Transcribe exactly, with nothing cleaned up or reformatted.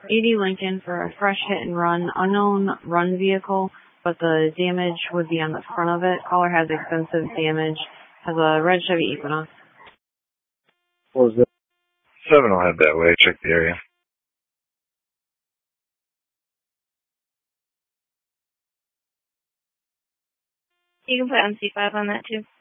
eighty Lincoln for a fresh hit and run. Unknown run vehicle, but the damage would be on the front of it. Caller has extensive damage. Has a red Chevy Equinox. What was that? Seven will head that way. Check the area. You can put M C five on that too.